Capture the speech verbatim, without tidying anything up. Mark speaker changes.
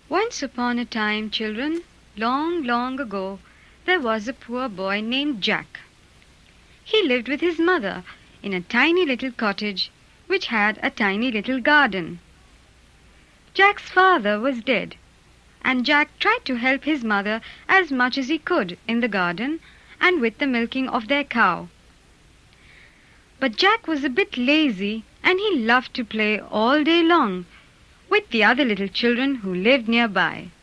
Speaker 1: Once upon a time, children, long, long ago, there was a poor boy named Jack. He lived with his mother in a tiny little cottage which had a tiny little garden. Jack's father was dead, and Jack tried to help his mother as much as he could in the garden and with the milking of their cow. But Jack was a bit lazy, and he loved to play all day long with the other little children who lived nearby.